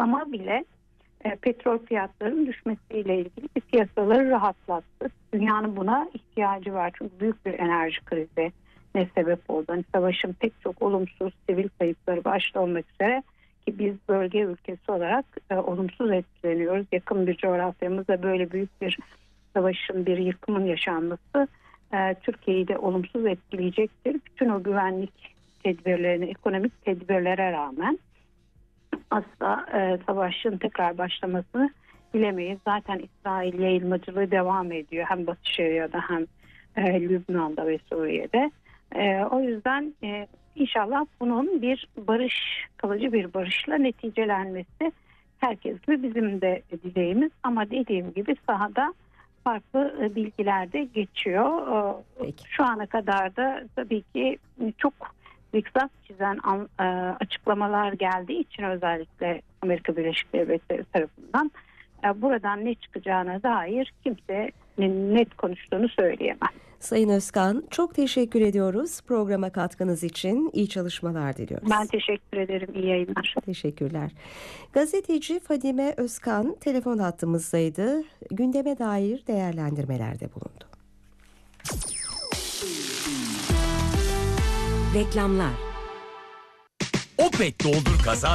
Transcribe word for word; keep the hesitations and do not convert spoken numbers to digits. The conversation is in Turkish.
açıklama bile e, petrol fiyatlarının düşmesiyle ilgili bir piyasaları rahatlattı. Dünyanın buna ihtiyacı var çünkü büyük bir enerji krizi ne sebep oldu. Hani savaşın pek çok olumsuz sivil kayıpları başta olmak üzere ki biz bölge ülkesi olarak e, olumsuz etkileniyoruz. Yakın bir coğrafyamızda böyle büyük bir savaşın, bir yıkımın yaşanması e, Türkiye'yi de olumsuz etkileyecektir. Bütün o güvenlik tedbirlerine, ekonomik tedbirlere rağmen asla e, savaşın tekrar başlamasını bilemeyiz. Zaten İsrail yayılmacılığı devam ediyor. Hem Batı Şeria'da hem e, Lübnan'da ve Suriye'de. E, o yüzden e, inşallah bunun bir barış, kalıcı bir barışla neticelenmesi herkes gibi bizim de dileğimiz. Ama dediğim gibi sahada farklı e, bilgiler de geçiyor. E, Peki. Şu ana kadar da tabii ki çok zikzak çizen an, e, açıklamalar geldiği için özellikle Amerika Birleşik Devletleri tarafından e, buradan ne çıkacağına dair kimsenin net konuştuğunu söyleyemem. Sayın Özkan, çok teşekkür ediyoruz programa katkınız için. İyi çalışmalar diliyoruz. Ben teşekkür ederim. İyi yayınlar. Teşekkürler. Gazeteci Fadime Özkan telefon hattımızdaydı. Gündeme dair değerlendirmelerde bulundu. Reklamlar. Opet doldur kazan.